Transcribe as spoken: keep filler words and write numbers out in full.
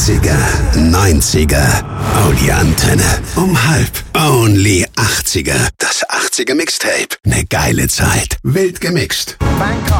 achtziger, neunziger, oh die Antenne. Um halb, only achtziger. Das achtziger Mixtape. Ne geile Zeit, wild gemixt.